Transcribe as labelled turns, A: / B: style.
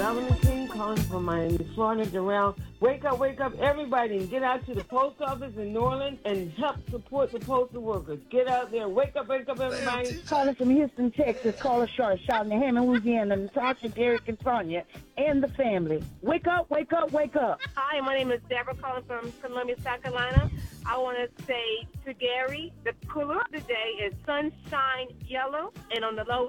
A: Dominic King calling from Miami, Florida. Darrell, wake up, everybody, and get out to the post office in New Orleans and help support the postal workers. Get out there. Wake up, everybody.
B: Calling from Houston, Texas. Caller Short, shouting to Hammond, Louisiana, Natasha, Derek, and Sonia, and the family. Wake up.
C: Hi, my name is Deborah calling from Columbia, South Carolina. I want to say to Gary, the color of the day is sunshine yellow, and on the low